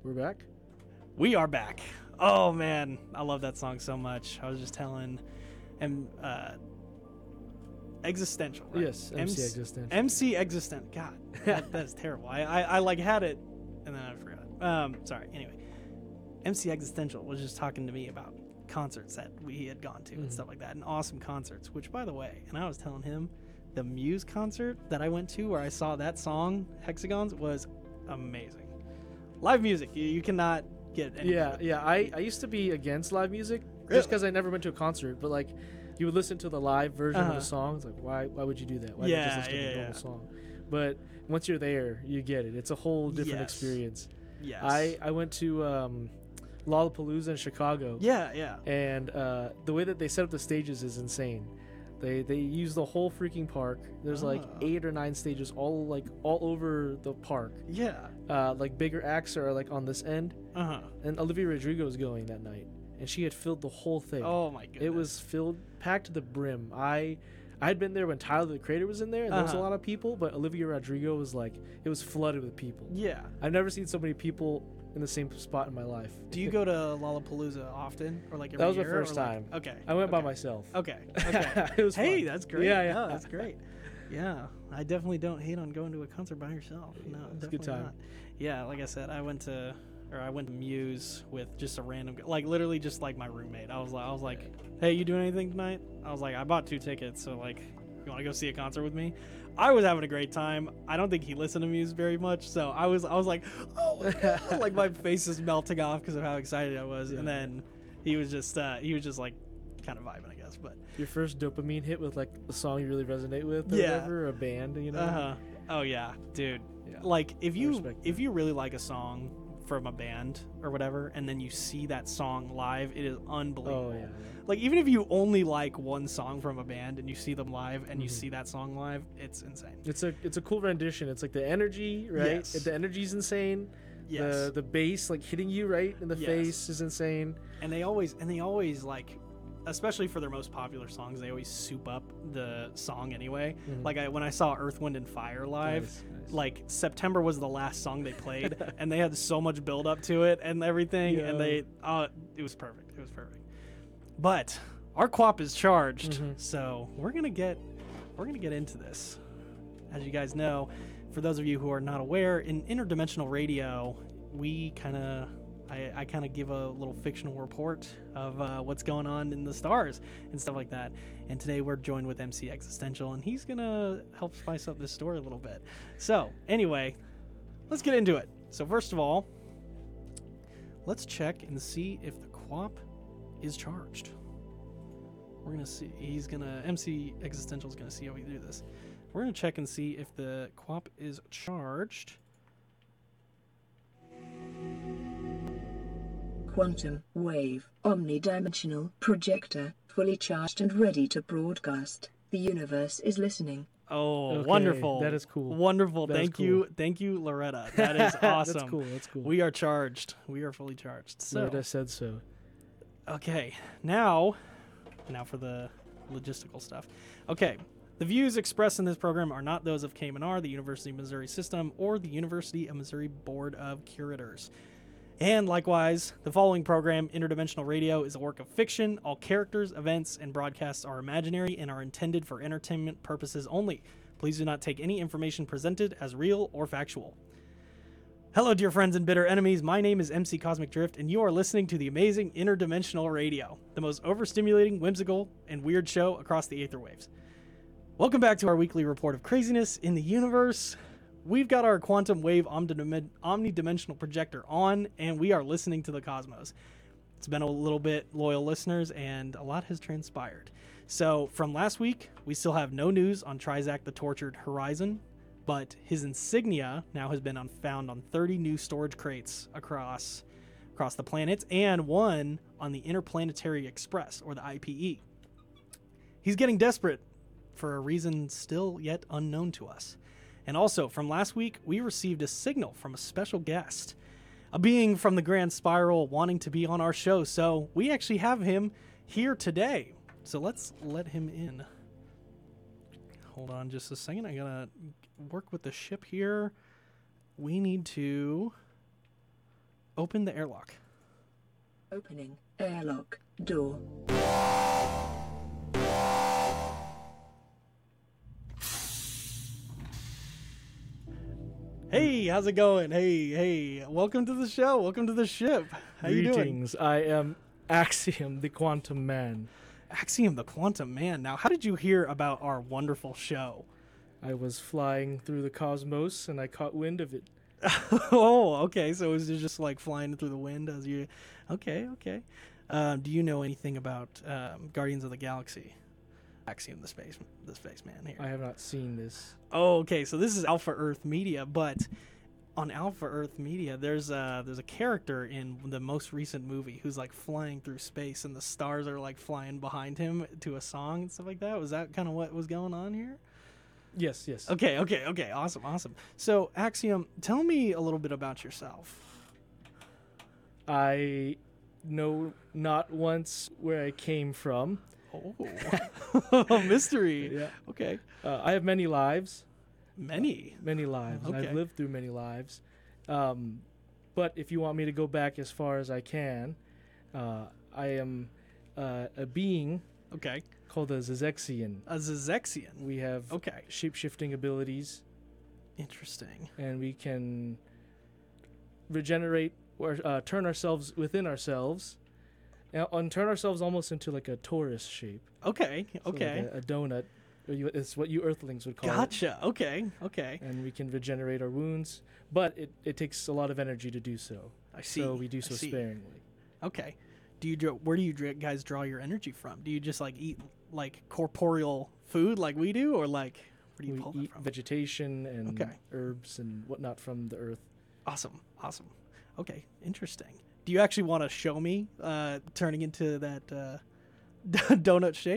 We're back. We are back. Oh man, I love that song so much. I was just telling Existential, right? Yes, MC Existential. MC Existential. God, that's terrible. I like had it and then I forgot. Sorry. Anyway, MC Existential was just talking to me about concerts that we had gone to and stuff like that, and awesome concerts. Which, by the way, and I was telling him, the Muse concert that I went to where I saw that song Hexagons was amazing. Live music, you cannot get any Yeah. I used to be against live music just because I never went to a concert, but like you would listen to the live version of the song. It's like, why would you do that? Why not just listen to the normal song? But once you're there, you get it. It's a whole different experience. Yes. I went to Lollapalooza in Chicago. Yeah. And the way that they set up the stages is insane. They use the whole freaking park. There's like 8 or 9 stages all over the park. Yeah. Like bigger acts are like on this end. And Olivia Rodrigo was going that night, and she had filled the whole thing. Oh my goodness. It was packed to the brim. I had been there when Tyler the Creator was in there, and there was a lot of people, but Olivia Rodrigo was like, it was flooded with people. Yeah. I've never seen so many people in the same spot in my life. Do you go to Lollapalooza often, or like every That was my year, first or like- time. Okay. I went by myself. Okay. It was Hey, fun. that's great. Yeah. No, that's great. Yeah, I definitely don't hate on going to a concert by yourself. No, it's a good definitely time. not. Yeah, like I said, I went to Muse with just a random, like literally just like my roommate. I was like, hey, you doing anything tonight? I was like, I bought 2 tickets, so like, you want to go see a concert with me? I was having a great time. I don't think he listened to Muse very much, so I was like, oh my God. Like my face is melting off because of how excited I was. And then he was just like kind of vibing, I guess. But Your first dopamine hit with like a song you really resonate with, or whatever, or a band, you know? Oh yeah, dude. Yeah. Like if I you respect that. really like a song from a band or whatever, and then you see that song live, it is unbelievable. Oh yeah. Like even if you only like one song from a band and you see them live and you see that song live, it's insane. It's a cool rendition. It's like the energy, right? Yes. The energy's insane. Yes. The bass like hitting you right in the face is insane. And they always like, especially for their most popular songs, they always soup up the song anyway. Like when I saw Earth, Wind and Fire live, Nice. like September was the last song they played, and they had so much build up to it and everything, and it was perfect. It was perfect. But our QWOP is charged, so we're gonna get into this. As you guys know, for those of you who are not aware, in Interdimensional Radio, we I kind of give a little fictional report of what's going on in the stars and stuff like that. And today we're joined with MC Existential, and he's gonna help spice up this story a little bit. So anyway, let's get into it. So first of all, let's check and see if the QWOP is charged. We're gonna see. MC Existential is gonna see how we do this. We're gonna check and see if the QWOP is charged. Quantum wave omnidimensional projector fully charged and ready to broadcast. The universe is listening. Oh, Okay, wonderful. that is cool. Wonderful. That is Thank you, Loretta. That is awesome. That's cool. We are charged. We are fully charged. So, Loretta said so. okay, now for the logistical stuff. Okay, the views expressed in this program are not those of KMNR, the University of Missouri System, or the University of Missouri Board of Curators. And likewise, the following program, Interdimensional Radio, is a work of fiction. All characters, events, and broadcasts are imaginary and are intended for entertainment purposes only. Please do not take any information presented as real or factual. Hello, dear friends and bitter enemies. My name is MC Cosmic Drift, and you are listening to the amazing Interdimensional Radio, the most overstimulating, whimsical, and weird show across the aether waves. Welcome back to our weekly report of craziness in the universe. We've got our quantum wave omnidimensional projector on, and we are listening to the cosmos. It's been a little bit, loyal listeners, and a lot has transpired. So from last week, we still have no news on Trizac the Tortured Horizon, but his insignia now has been found on 30 new storage crates across the planets, and one on the Interplanetary Express, or the IPE. He's getting desperate for a reason still yet unknown to us. And also, from last week, we received a signal from a special guest, a being from the Grand Spiral wanting to be on our show. So we actually have him here today. So let's let him in. Hold on just a second. I gotta work with the ship here. We need to Open the airlock. Opening airlock door. Hey, how's it going? Hey, welcome to the show. Welcome to the ship. How you doing? Greetings. I am Axiom, the Quantum Man. Axiom, the Quantum Man. Now, how did you hear about our wonderful show? I was flying through the cosmos and I caught wind of it. Oh, okay. So it was just like flying through the wind as you... Okay. Do you know anything about Guardians of the Galaxy? Axiom, the spaceman here. I have not seen this. Oh, okay. So this is Alpha Earth Media, but on Alpha Earth Media, there's a character in the most recent movie who's like flying through space, and the stars are like flying behind him to a song and stuff like that. Was that kind of what was going on here? Yes. Okay. Awesome. So Axiom, tell me a little bit about yourself. I know not once where I came from. Oh, mystery. Yeah. Okay. I have many lives. Many lives. Okay. I've lived through many lives. But if you want me to go back as far as I can, I am a being Okay. called a Zezexian. A Zezexian. We have Okay. shape-shifting abilities, Interesting. and we can regenerate or turn ourselves within ourselves and turn ourselves almost into like a torus shape. Okay. So like a donut. It's what you Earthlings would call it. Gotcha. Okay. And we can regenerate our wounds, but it takes a lot of energy to do so. I see. So we do so I see. sparingly. Okay. Where do you guys draw your energy from? Do you just like eat like corporeal food like we do, or like where do you pull We that eat from? vegetation and Okay. herbs and whatnot from the earth. Awesome. Okay. Interesting. Do you actually want to show me turning into that donut shape?